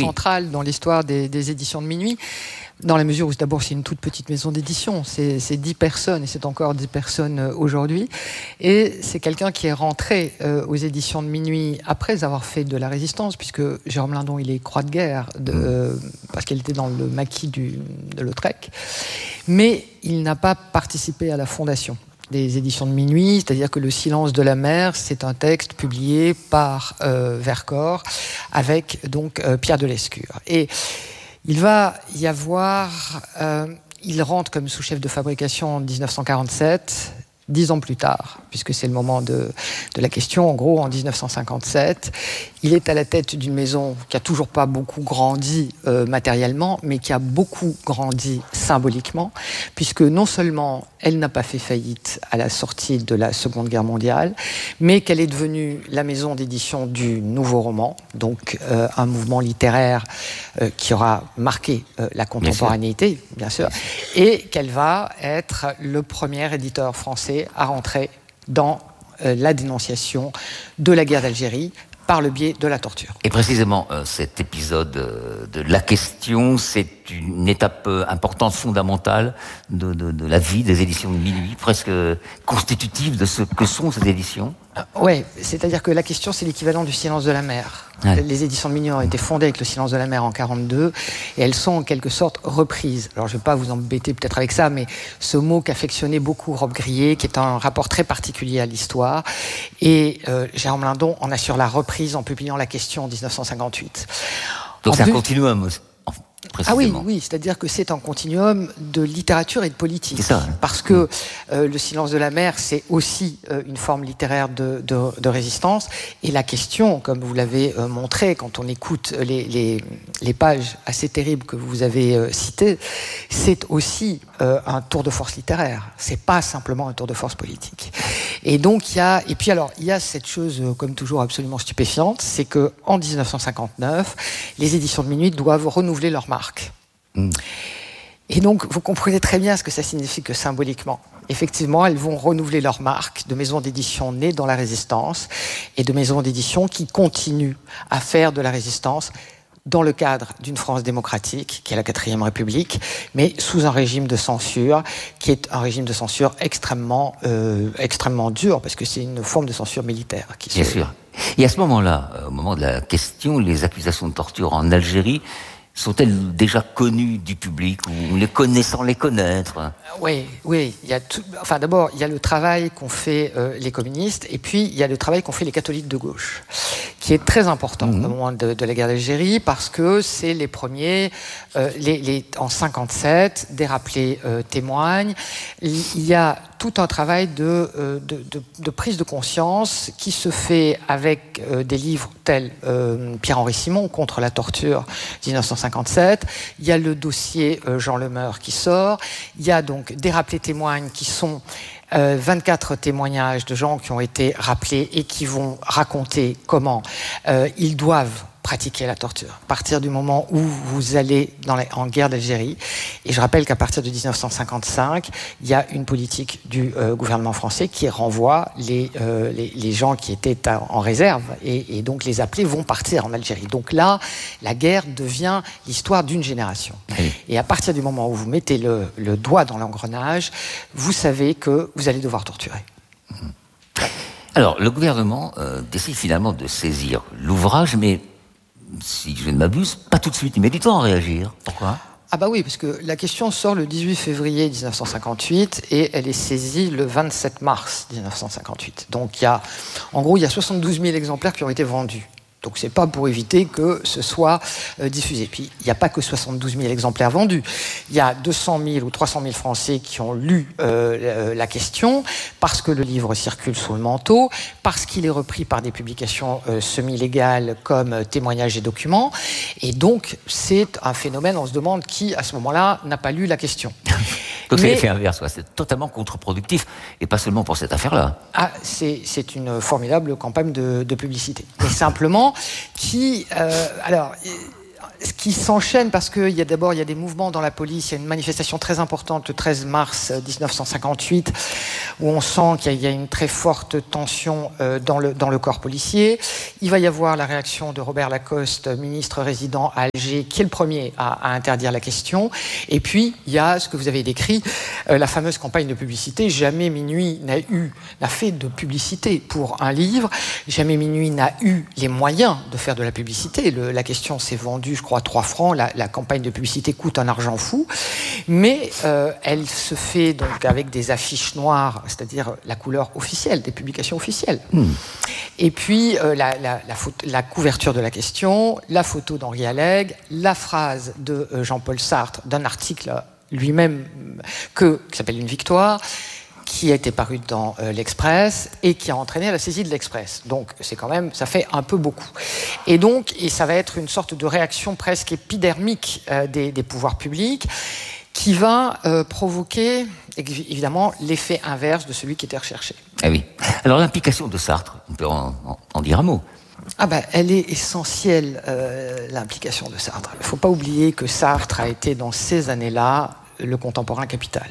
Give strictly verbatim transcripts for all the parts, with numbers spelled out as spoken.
oui. central dans l'histoire des, des éditions de Minuit, dans la mesure où d'abord c'est une toute petite maison d'édition, c'est, c'est dix personnes et c'est encore dix personnes aujourd'hui, et c'est quelqu'un qui est rentré euh, aux éditions de Minuit après avoir fait de la résistance, puisque Jérôme Lindon il est croix de guerre de, euh, parce qu'il était dans le maquis du, de Lautrec, mais il n'a pas participé à la fondation des éditions de Minuit, c'est-à-dire que Le silence de la mer, c'est un texte publié par euh, Vercors avec donc euh, Pierre de Lescure. Et il va y avoir, euh, il rentre comme sous-chef de fabrication en dix-neuf cent quarante-sept, dix ans plus tard, puisque c'est le moment de, de la question. En gros, en dix-neuf cent cinquante-sept, il est à la tête d'une maison qui n'a toujours pas beaucoup grandi euh, matériellement, mais qui a beaucoup grandi symboliquement, puisque non seulement elle n'a pas fait faillite à la sortie de la Seconde Guerre mondiale, mais qu'elle est devenue la maison d'édition du nouveau roman, donc euh, un mouvement littéraire euh, qui aura marqué euh, la contemporanéité, bien sûr, bien sûr, et qu'elle va être le premier éditeur français à rentrer dans euh, la dénonciation de la guerre d'Algérie par le biais de la torture. Et précisément, euh, cet épisode euh, de la question, c'est une étape euh, importante, fondamentale de, de, de la vie des éditions de Minuit, presque constitutive de ce que sont ces éditions. Euh, oui, c'est-à-dire que la question, c'est l'équivalent du silence de la mer. Ouais. Les éditions de Minuit ont été fondées avec le silence de la mer en quarante-deux et elles sont en quelque sorte reprises. Alors je ne vais pas vous embêter peut-être avec ça, mais ce mot qu'affectionnait beaucoup Rob Grillet, qui est un rapport très particulier à l'histoire, et euh, Jérôme Lindon en assure la reprise en publiant La question en dix-neuf cent cinquante-huit. Donc en c'est plus... un continuum aussi. Ah oui, oui, c'est-à-dire que c'est un continuum de littérature et de politique. C'est ça. Hein. Parce que euh, Le silence de la mer, c'est aussi euh, une forme littéraire de, de, de résistance. Et la question, comme vous l'avez euh, montré, quand on écoute les, les, les pages assez terribles que vous avez euh, citées, c'est aussi euh, un tour de force littéraire. C'est pas simplement un tour de force politique. Et donc il y a, et puis alors il y a cette chose euh, comme toujours absolument stupéfiante, c'est que en dix-neuf cent cinquante-neuf, les éditions de Minuit doivent renouveler leur marque. Mmh. Et donc vous comprenez très bien ce que ça signifie que symboliquement. Effectivement, elles vont renouveler leur marque de maisons d'édition nées dans la résistance et de maisons d'édition qui continuent à faire de la résistance dans le cadre d'une France démocratique, qui est la quatrième République, mais sous un régime de censure, qui est un régime de censure extrêmement, euh, extrêmement dur, parce que c'est une forme de censure militaire. Qui Bien se... sûr. Et à ce moment-là, au moment de la question, les accusations de torture en Algérie, sont-elles déjà connues du public ou les connaissant les connaître? Oui, oui. Il y a tout... Enfin, d'abord, il y a le travail qu'ont fait euh, les communistes, et puis il y a le travail qu'ont fait les catholiques de gauche, qui est très important mmh. au moment de, de la guerre d'Algérie, parce que c'est les premiers, euh, les, les, en cinquante-sept, des rappelés euh, témoignent. Il y a tout un travail de, euh, de, de, de prise de conscience qui se fait avec euh, des livres tels euh, Pierre-Henri Simon, Contre la torture, dix-neuf cent cinquante-sept. Il y a le dossier euh, Jean Lemeur qui sort. Il y a donc des rappelés témoignent qui sont euh, vingt-quatre témoignages de gens qui ont été rappelés et qui vont raconter comment euh, ils doivent pratiquer la torture, à partir du moment où vous allez dans la, en guerre d'Algérie. Et je rappelle qu'à partir de dix-neuf cent cinquante-cinq, il y a une politique du euh, gouvernement français qui renvoie les, euh, les, les gens qui étaient à, en réserve, et, et donc les appelés vont partir en Algérie. Donc là, la guerre devient l'histoire d'une génération. Oui. Et à partir du moment où vous mettez le, le doigt dans l'engrenage, vous savez que vous allez devoir torturer. Alors, le gouvernement euh, décide finalement de saisir l'ouvrage, mais si je ne m'abuse, pas tout de suite. Il met du temps à réagir. Pourquoi ? Ah bah oui, parce que la question sort le dix-huit février dix-neuf cent cinquante-huit et elle est saisie le vingt-sept mars dix-neuf cent cinquante-huit. Donc il y a, en gros, il y a soixante-douze mille exemplaires qui ont été vendus. Donc c'est pas pour éviter que ce soit euh, diffusé. Puis il n'y a pas que soixante-douze mille exemplaires vendus. Il y a deux cent mille ou trois cent mille Français qui ont lu euh, la question parce que le livre circule sous le manteau, parce qu'il est repris par des publications euh, semi-légales comme euh, Témoignages et Documents. Et donc c'est un phénomène, on se demande qui à ce moment-là n'a pas lu la question. Donc c'est l'effet inverse, c'est totalement contre-productif, et pas seulement pour cette affaire-là. Ah, c'est, c'est une formidable campagne de, de publicité. Mais simplement, qui... Euh, alors... Ce qui s'enchaîne, parce qu'il y a d'abord il y a des mouvements dans la police, il y a une manifestation très importante le treize mars dix-neuf cent cinquante-huit où on sent qu'il y a une très forte tension euh, dans, le, dans le corps policier. Il va y avoir la réaction de Robert Lacoste, ministre résident à Alger, qui est le premier à, à interdire la question. Et puis, il y a ce que vous avez décrit, euh, la fameuse campagne de publicité. Jamais Minuit n'a eu, n'a fait de publicité pour un livre. Jamais Minuit n'a eu les moyens de faire de la publicité. Le, la question s'est vendue, je crois, trois francs. La, la campagne de publicité coûte un argent fou. Mais euh, elle se fait donc avec des affiches noires, c'est-à-dire la couleur officielle, des publications officielles. Mmh. Et puis, euh, la, la, la, photo, la couverture de la question, la photo d'Henri Allègre, la phrase de euh, Jean-Paul Sartre d'un article lui-même que, qui s'appelle Une victoire, qui a été paru dans euh, l'Express et qui a entraîné la saisie de l'Express. Donc, c'est quand même, ça fait un peu beaucoup. Et donc, et ça va être une sorte de réaction presque épidermique euh, des, des pouvoirs publics qui va euh, provoquer, évidemment, l'effet inverse de celui qui était recherché. Ah oui. Alors, l'implication de Sartre, on peut en, en, en dire un mot. Ah ben, elle est essentielle, euh, l'implication de Sartre. Il ne faut pas oublier que Sartre a été, dans ces années-là, le contemporain capital.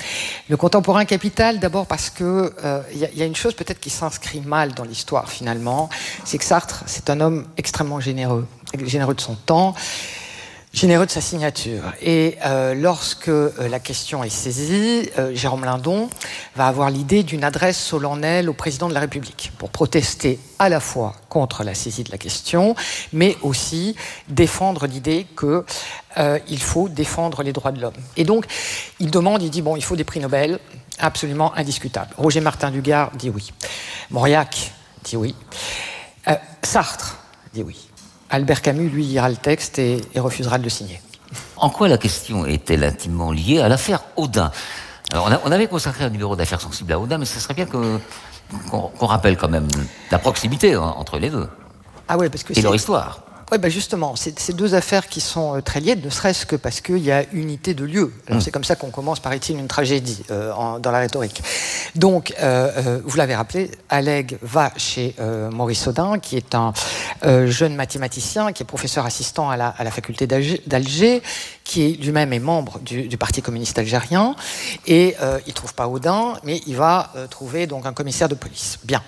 Le contemporain capital, d'abord parce que euh, y, y a une chose peut-être qui s'inscrit mal dans l'histoire, finalement, c'est que Sartre, c'est un homme extrêmement généreux, généreux de son temps, généreux de sa signature. Et euh, lorsque euh, la question est saisie, euh, Jérôme Lindon va avoir l'idée d'une adresse solennelle au président de la République pour protester à la fois contre la saisie de la question, mais aussi défendre l'idée que euh, il faut défendre les droits de l'homme. Et donc, il demande, il dit, bon, il faut des prix Nobel absolument indiscutables. Roger Martin Dugard dit oui. Mauriac dit oui. Euh, Sartre dit oui. Albert Camus, lui, lira le texte et, et refusera de le signer. En quoi la question est-elle intimement liée à l'affaire Audin ? Alors, on, a, on avait consacré un numéro d'affaires sensibles à Audin, mais ce serait bien que, qu'on, qu'on rappelle quand même la proximité hein, entre les deux. Ah ouais, parce que et leur histoire. Oui, ben justement, c'est ces deux affaires qui sont très liées, ne serait-ce que parce qu'il y a unité de lieu. Alors, mmh. C'est comme ça qu'on commence, paraît-il, une tragédie euh, en, dans la rhétorique. Donc, euh, euh, vous l'avez rappelé, Allègre va chez euh, Maurice Audin, qui est un euh, jeune mathématicien, qui est professeur assistant à la, à la faculté d'Alger, d'Alger, qui est, lui-même est membre du, du Parti communiste algérien, et euh, il ne trouve pas Audin, mais il va euh, trouver donc un commissaire de police. Bien.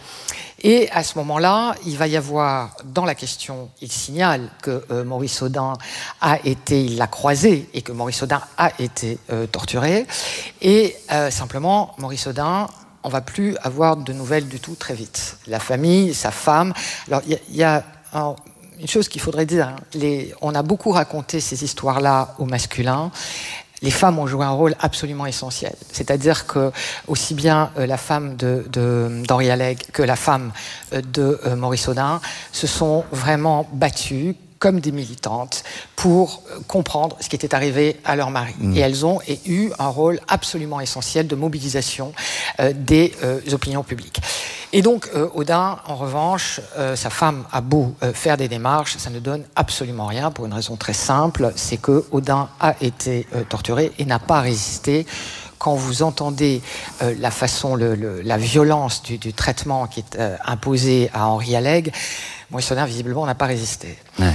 Et à ce moment-là, il va y avoir, dans la question, il signale que euh, Maurice Audin a été, il l'a croisé, et que Maurice Audin a été euh, torturé. Et euh, simplement, Maurice Audin, on ne va plus avoir de nouvelles du tout très vite. La famille, sa femme. Alors, il y, y a un, une chose qu'il faudrait dire. Hein, les, on a beaucoup raconté ces histoires-là au masculin. Les femmes ont joué un rôle absolument essentiel. C'est-à-dire que aussi bien euh, la femme de, de, d'Henri Allègre que la femme euh, de euh, Maurice Audin se sont vraiment battues comme des militantes pour euh, comprendre ce qui était arrivé à leur mari. Mmh. Et elles ont et eu un rôle absolument essentiel de mobilisation euh, des euh, opinions publiques. Et donc, euh, Audin, en revanche, euh, sa femme a beau euh, faire des démarches, ça ne donne absolument rien pour une raison très simple, c'est que Audin a été euh, torturé et n'a pas résisté. Quand vous entendez euh, la façon, le, le, la violence du, du traitement qui est euh, imposé à Henri Allègre, Maurice Audin, visiblement, n'a pas résisté. Ouais.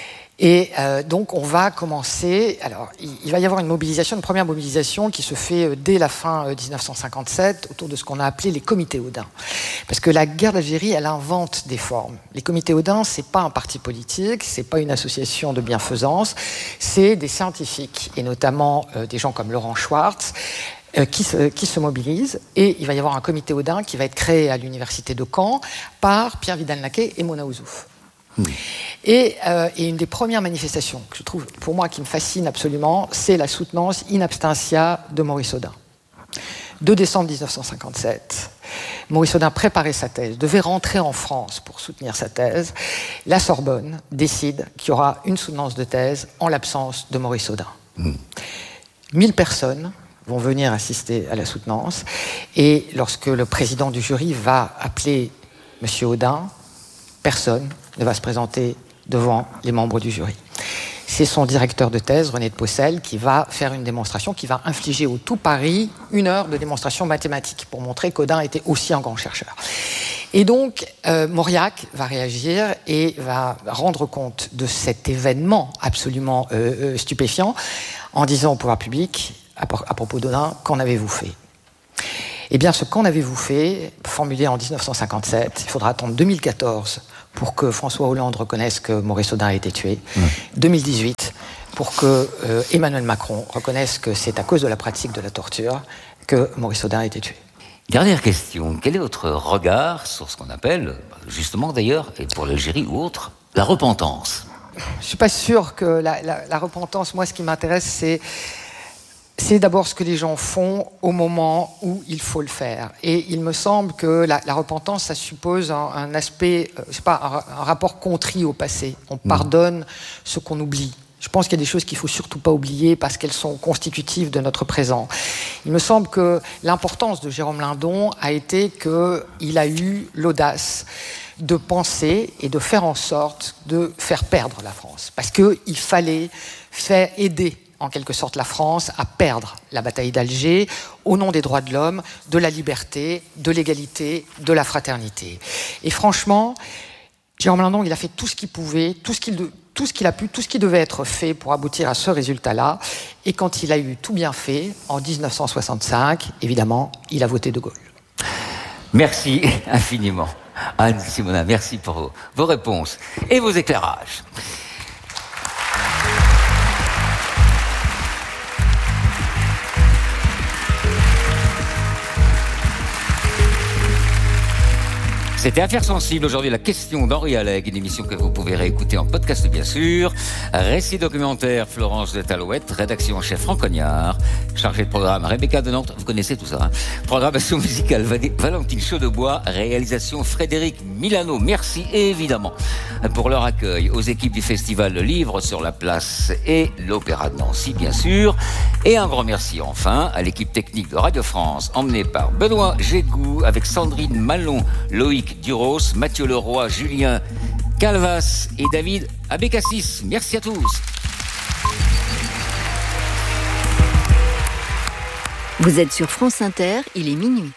Et euh, donc, on va commencer... Alors, il, il va y avoir une mobilisation, une première mobilisation qui se fait euh, dès la fin euh, dix-neuf cent cinquante-sept, autour de ce qu'on a appelé les comités Audin. Parce que la guerre d'Algérie, elle invente des formes. Les comités Audin, c'est pas un parti politique, c'est pas une association de bienfaisance, c'est des scientifiques, et notamment euh, des gens comme Laurent Schwartz, euh, qui, se, qui se mobilisent. Et il va y avoir un comité Audin qui va être créé à l'université de Caen par Pierre Vidal-Naquet et Mona Ozouf. Mmh. Et, euh, et une des premières manifestations que je trouve, pour moi, qui me fascine absolument, c'est la soutenance in absentia de Maurice Audin. deux décembre dix-neuf cent cinquante-sept, Maurice Audin préparait sa thèse, devait rentrer en France pour soutenir sa thèse. La Sorbonne décide qu'il y aura une soutenance de thèse en l'absence de Maurice Audin. Mmh. Mille personnes vont venir assister à la soutenance, et lorsque le président du jury va appeler M. Audin, personne ne va se présenter devant les membres du jury. C'est son directeur de thèse, René de Possel, qui va faire une démonstration, qui va infliger au tout Paris une heure de démonstration mathématique pour montrer qu'Audin était aussi un grand chercheur. Et donc, euh, Mauriac va réagir et va rendre compte de cet événement absolument euh, euh, stupéfiant en disant au pouvoir public, à, à propos d'Audin, qu'en avez-vous fait ? Eh bien, ce qu'en avez-vous fait, formulé en dix-neuf cent cinquante-sept, il faudra attendre deux mille quatorze pour que François Hollande reconnaisse que Maurice Audin a été tué, mmh. deux mille dix-huit pour que euh, Emmanuel Macron reconnaisse que c'est à cause de la pratique de la torture que Maurice Audin a été tué. Dernière question, quel est votre regard sur ce qu'on appelle, justement d'ailleurs, et pour l'Algérie ou autre, la repentance ? Je ne suis pas sûr que la, la, la repentance, moi ce qui m'intéresse c'est, c'est d'abord ce que les gens font au moment où il faut le faire. Et il me semble que la, la repentance, ça suppose un, un aspect, euh, je sais pas, un, un rapport contrit au passé. On mmh. pardonne ce qu'on oublie. Je pense qu'il y a des choses qu'il ne faut surtout pas oublier parce qu'elles sont constitutives de notre présent. Il me semble que l'importance de Jérôme Lindon a été qu'il a eu l'audace de penser et de faire en sorte de faire perdre la France. Parce qu'il fallait faire aider, en quelque sorte, la France à perdre la bataille d'Alger au nom des droits de l'homme, de la liberté, de l'égalité, de la fraternité. Et franchement, Jérôme Lindon, il a fait tout ce qu'il pouvait, tout ce qu'il... tout ce qu'il a pu, tout ce qui devait être fait pour aboutir à ce résultat-là. Et quand il a eu tout bien fait, en dix-neuf cent soixante-cinq, évidemment, il a voté De Gaulle. Merci infiniment. Anne Simonin, merci pour vos, vos réponses et vos éclairages. C'était Affaires sensibles, aujourd'hui la question d'Henri Alleg, une émission que vous pouvez réécouter en podcast bien sûr. Récit documentaire Florence de Talouette, rédaction en chef Franck Cognard, chargé de programme Rebecca de Nantes, vous connaissez tout ça, hein. Programmation musicale Valentine Chaudebois, réalisation Frédéric Milano. Merci évidemment pour leur accueil aux équipes du festival Le Livre sur la Place et l'Opéra de Nancy bien sûr. Et un grand merci enfin à l'équipe technique de Radio France emmenée par Benoît Gégou avec Sandrine Malon, Loïc Duros, Mathieu Leroy, Julien Calvas et David Abécassis. Merci à tous. Vous êtes sur France Inter, il est minuit.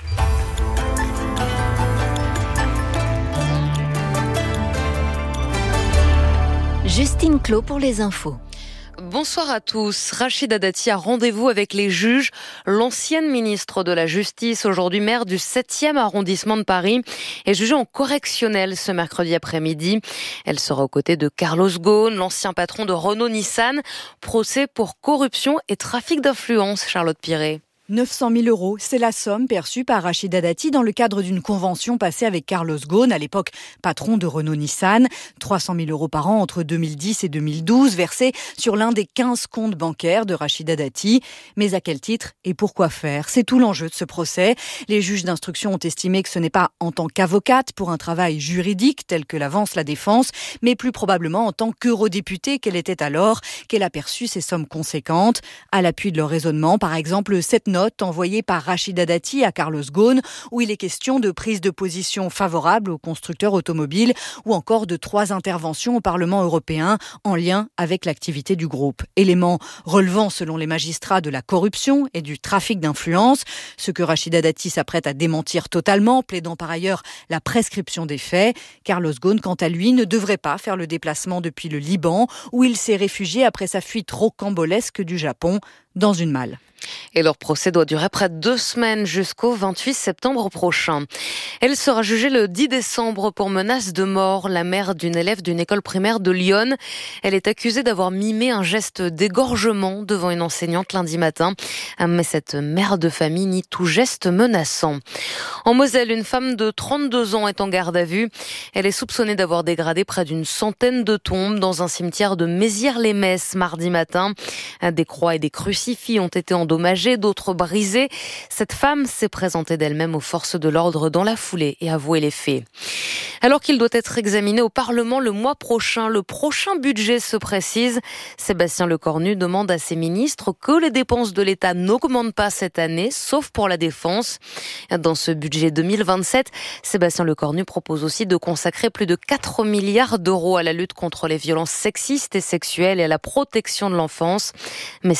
Justine Clos pour les infos. Bonsoir à tous. Rachida Dati a rendez-vous avec les juges. L'ancienne ministre de la Justice, aujourd'hui maire du septième arrondissement de Paris, est jugée en correctionnel ce mercredi après-midi. Elle sera aux côtés de Carlos Ghosn, l'ancien patron de Renault-Nissan. Procès pour corruption et trafic d'influence, Charlotte Piré. neuf cent mille euros, c'est la somme perçue par Rachida Dati dans le cadre d'une convention passée avec Carlos Ghosn, à l'époque patron de Renault-Nissan. trois cent mille euros par an entre deux mille dix et deux mille douze, versés sur l'un des quinze comptes bancaires de Rachida Dati. Mais à quel titre et pourquoi faire ? C'est tout l'enjeu de ce procès. Les juges d'instruction ont estimé que ce n'est pas en tant qu'avocate pour un travail juridique tel que l'avance la défense, mais plus probablement en tant qu'eurodéputée qu'elle était alors, qu'elle a perçu ces sommes conséquentes. À l'appui de leur raisonnement, par exemple, cette note envoyée par Rachida Dati à Carlos Ghosn, où il est question de prise de position favorable aux constructeurs automobiles ou encore de trois interventions au Parlement européen en lien avec l'activité du groupe. Éléments relevant, selon les magistrats, de la corruption et du trafic d'influence, ce que Rachida Dati s'apprête à démentir totalement, plaidant par ailleurs la prescription des faits. Carlos Ghosn, quant à lui, ne devrait pas faire le déplacement depuis le Liban, où il s'est réfugié après sa fuite rocambolesque du Japon dans une malle. Et leur procès doit durer près de deux semaines jusqu'au vingt-huit septembre prochain. Elle sera jugée le dix décembre pour menace de mort. La mère d'une élève d'une école primaire de Lyon. Elle est accusée d'avoir mimé un geste d'égorgement devant une enseignante lundi matin. Mais cette mère de famille nie tout geste menaçant. En Moselle, une femme de trente-deux ans est en garde à vue. Elle est soupçonnée d'avoir dégradé près d'une centaine de tombes dans un cimetière de Mézières-les-Messes mardi matin. Des croix et des crucifix ont été endommagés, d'autres brisés. Cette femme s'est présentée d'elle-même aux forces de l'ordre dans la foulée et avoué les faits. Alors qu'il doit être examiné au Parlement le mois prochain, le prochain budget se précise. Sébastien Lecornu demande à ses ministres que les dépenses de l'État n'augmentent pas cette année, sauf pour la défense. Dans ce budget deux mille vingt-sept, Sébastien Lecornu propose aussi de consacrer plus de quatre milliards d'euros à la lutte contre les violences sexistes et sexuelles et à la protection de l'enfance. Mais ce n'est pas suffisant.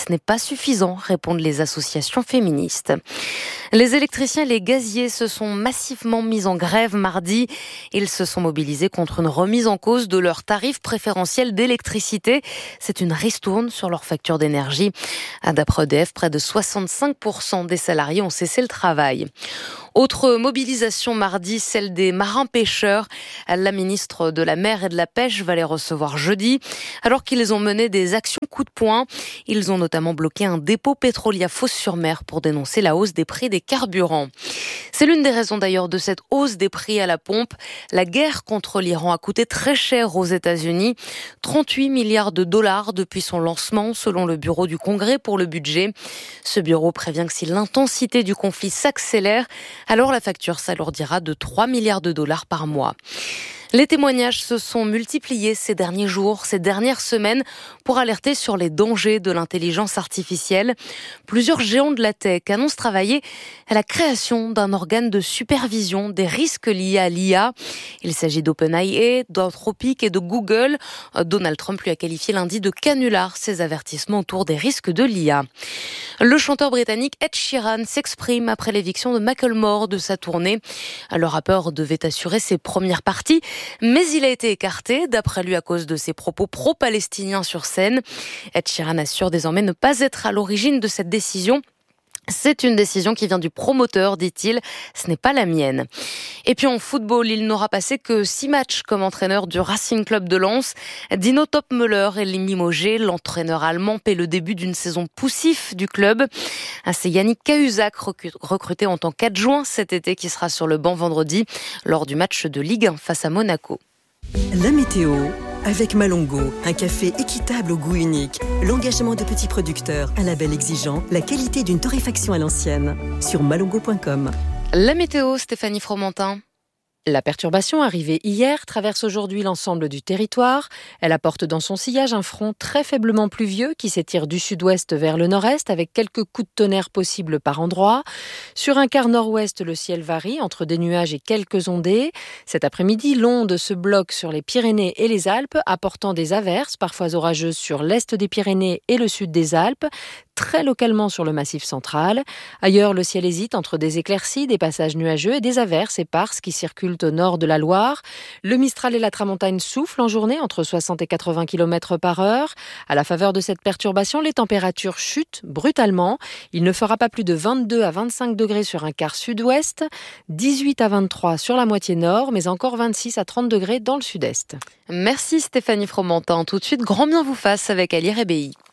insuffisant, répondent les associations féministes. Les électriciens et les gaziers se sont massivement mis en grève mardi. Ils se sont mobilisés contre une remise en cause de leurs tarifs préférentiels d'électricité. C'est une ristourne sur leur facture d'énergie. D'après E D F, près de soixante-cinq pour cent des salariés ont cessé le travail. Autre mobilisation mardi, celle des marins-pêcheurs. La ministre de la Mer et de la Pêche va les recevoir jeudi. Alors qu'ils ont mené des actions coup de poing, ils ont notamment bloqué un dépôt pétrolier à Fos-sur-Mer pour dénoncer la hausse des prix des carburants. C'est l'une des raisons d'ailleurs de cette hausse des prix à la pompe. La guerre contre l'Iran a coûté très cher aux États-Unis. trente-huit milliards de dollars depuis son lancement, selon le bureau du Congrès pour le budget. Ce bureau prévient que si l'intensité du conflit s'accélère, alors la facture s'alourdira de trois milliards de dollars par mois. Les témoignages se sont multipliés ces derniers jours, ces dernières semaines, pour alerter sur les dangers de l'intelligence artificielle. Plusieurs géants de la tech annoncent travailler à la création d'un organe de supervision des risques liés à l'I A. Il s'agit d'OpenAI, d'Anthropic et de Google. Donald Trump lui a qualifié lundi de canular ses avertissements autour des risques de l'I A. Le chanteur britannique Ed Sheeran s'exprime après l'éviction de Macklemore de sa tournée. Le rappeur devait assurer ses premières parties, mais il a été écarté, d'après lui, à cause de ses propos pro-palestiniens sur scène. Ed Sheeran assure désormais ne pas être à l'origine de cette décision. C'est une décision qui vient du promoteur, dit-il. Ce n'est pas la mienne. Et puis en football, il n'aura passé que six matchs comme entraîneur du Racing Club de Lens. Dino Topmöller est limogé. L'entraîneur allemand paie le début d'une saison poussif du club. C'est Yannick Cahuzac, recruté en tant qu'adjoint cet été, qui sera sur le banc vendredi lors du match de Ligue un face à Monaco. La météo avec Malongo, un café équitable au goût unique, l'engagement de petits producteurs, un label exigeant, la qualité d'une torréfaction à l'ancienne. Sur malongo point com. La météo, Stéphanie Fromentin. La perturbation arrivée hier traverse aujourd'hui l'ensemble du territoire. Elle apporte dans son sillage un front très faiblement pluvieux qui s'étire du sud-ouest vers le nord-est avec quelques coups de tonnerre possibles par endroits. Sur un quart nord-ouest, le ciel varie entre des nuages et quelques ondées. Cet après-midi, l'onde se bloque sur les Pyrénées et les Alpes, apportant des averses, parfois orageuses sur l'est des Pyrénées et le sud des Alpes, très localement sur le massif central. Ailleurs, le ciel hésite entre des éclaircies, des passages nuageux et des averses éparses qui circulent au nord de la Loire. Le Mistral et la Tramontane soufflent en journée entre soixante et quatre-vingts kilomètres par heure. À la faveur de cette perturbation, les températures chutent brutalement. Il ne fera pas plus de vingt-deux à vingt-cinq degrés sur un quart sud-ouest, dix-huit à vingt-trois sur la moitié nord, mais encore vingt-six à trente degrés dans le sud-est. Merci Stéphanie Fromentin. Tout de suite, grand bien vous fasse avec Ali Rebéi.